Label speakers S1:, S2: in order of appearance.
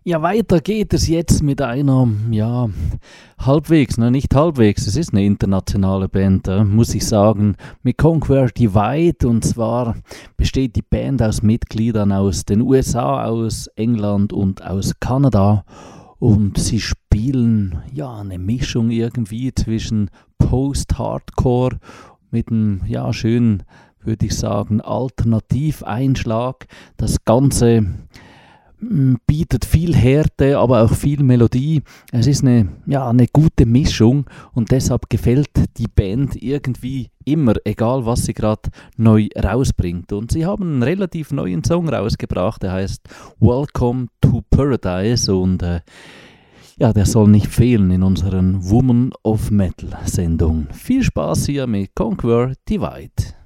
S1: Ja, weiter geht es jetzt mit einer, ja, halbwegs, nicht halbwegs, es ist eine internationale Band, muss ich sagen, mit Conquer Divide. Und zwar besteht die Band aus Mitgliedern aus den USA, aus England und aus Kanada. Und sie spielen, ja, eine Mischung irgendwie zwischen Post-Hardcore mit einem, ja, schönen, würde ich sagen, Alternativeinschlag. Das Ganze bietet viel Härte, aber auch viel Melodie. Es ist eine gute Mischung und deshalb gefällt die Band irgendwie immer, egal was sie gerade neu rausbringt. Und sie haben einen relativ neuen Song rausgebracht, der heißt Welcome to Paradise und der soll nicht fehlen in unseren Woman of Metal Sendungen. Viel Spaß hier mit Conquer Divide.